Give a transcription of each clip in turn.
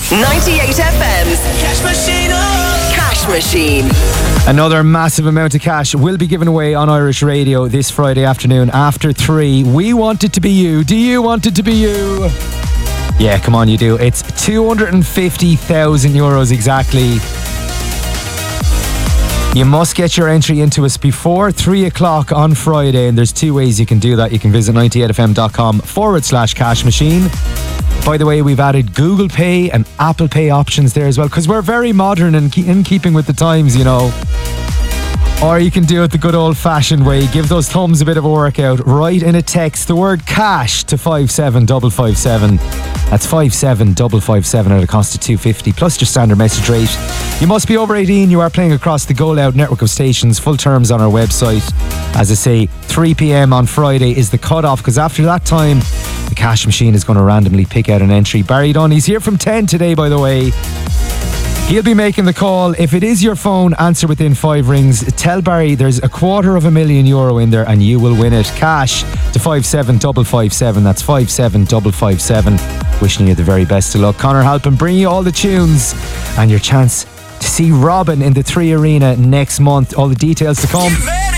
98 FM's Cash Machine. Cash Machine. Another massive amount of cash will be given away on Irish Radio this Friday afternoon after 3. We want it to be you. Do you want it to be you? Yeah, come on, you do. It's €250,000 exactly. You must get your entry into us before 3 o'clock on Friday, and there's two ways you can do that. You can visit 98fm.com/cash machine. By the way, we've added Google Pay and Apple Pay options there as well, because we're very modern and in keeping with the times, you know. Or you can do it the good old-fashioned way. Give those thumbs a bit of a workout. Write in a text the word cash to 57557. That's 57557 at a cost of $250 plus your standard message rate. You must be over 18. You are playing across the Go Loud network of stations. Full terms on our website. As I say, 3 p.m. on Friday is the cut-off, because after that time, the cash machine is going to randomly pick out an entry. Barry Dunn, he's here from 10 today, by the way. He'll be making the call. If it is your phone, answer within 5 rings. Tell Barry there's €250,000 in there and you will win it. Cash to 57557. That's 57557. Wishing you the very best of luck. Conor Halpin bringing you all the tunes and your chance to see Robin in the 3 Arena next month. All the details to come.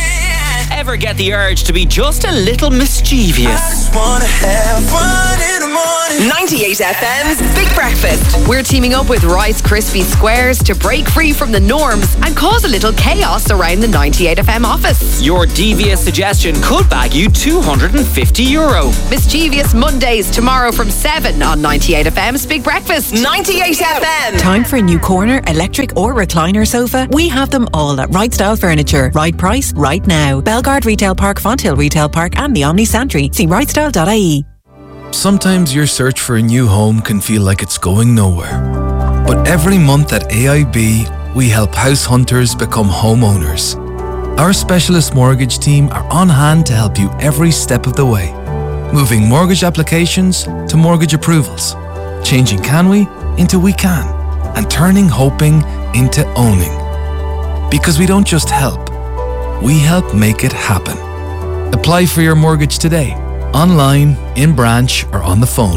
Ever get the urge to be just a little mischievous? I just wanna have fun in the morning. 98 FM's Big Breakfast. We're teaming up with Rice Krispie Squares to break free from the norms and cause a little chaos around the 98 FM office. Your devious suggestion could bag you €250. Mischievous Mondays tomorrow from 7 on 98 FM's Big Breakfast. 98 FM. Time for a new corner, electric or recliner sofa? We have them all at Right Style Furniture. Right price, right now. Belgard Retail Park, Fonthill Retail Park and the Omni Santry. See rightstyle.ie. Sometimes your search for a new home can feel like it's going nowhere. But every month at AIB, we help house hunters become homeowners. Our specialist mortgage team are on hand to help you every step of the way. Moving mortgage applications to mortgage approvals. Changing can we into we can. And turning hoping into owning. Because we don't just help, we help make it happen. Apply for your mortgage today. Online, in branch, or on the phone.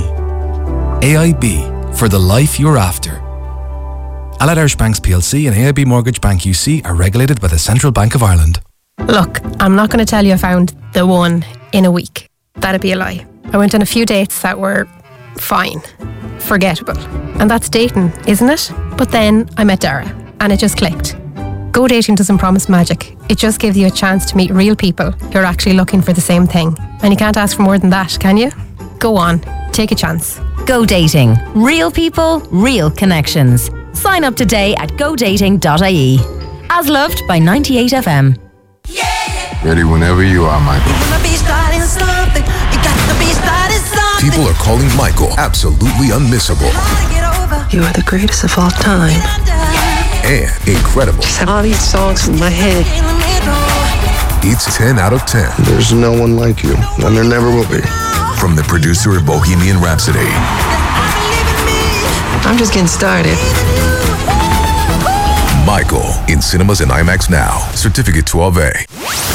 AIB, for the life you're after. Allied Irish Banks PLC and AIB Mortgage Bank UC are regulated by the Central Bank of Ireland. Look, I'm not going to tell you I found the one in a week. That'd be a lie. I went on a few dates that were fine, forgettable. And that's dating, isn't it? But then I met Dara, and it just clicked. Go dating doesn't promise magic. It just gives you a chance to meet real people who are actually looking for the same thing. And you can't ask for more than that, can you? Go on, take a chance. Go dating. Real people, real connections. Sign up today at godating.ie. As loved by 98 FM. Ready whenever you are, Michael. People are calling Michael absolutely unmissable. You are the greatest of all time. And incredible. Just have all these songs in my head. It's 10 out of 10. There's no one like you, and there never will be. From the producer of Bohemian Rhapsody. I'm just getting started. Michael, in cinemas and IMAX now. Certificate 12A.